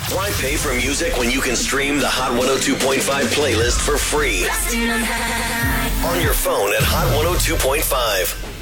Why pay for music when you can stream the Hot 102.5 playlist for free? On your phone at Hot 102.5.